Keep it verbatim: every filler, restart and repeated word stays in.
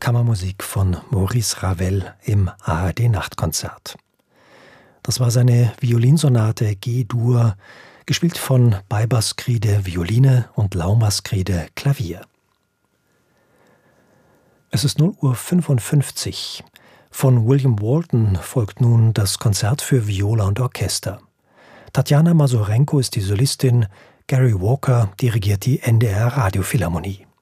Kammermusik von Maurice Ravel im A R D-Nachtkonzert. Das war seine Violinsonate G-Dur, gespielt von Beibass-Griede Violine und Laumas-Griede Klavier. Es ist null Uhr fünfundfünfzig. Von William Walton folgt nun das Konzert für Viola und Orchester. Tatjana Masurenko ist die Solistin, Gary Walker dirigiert die N D R Radiophilharmonie.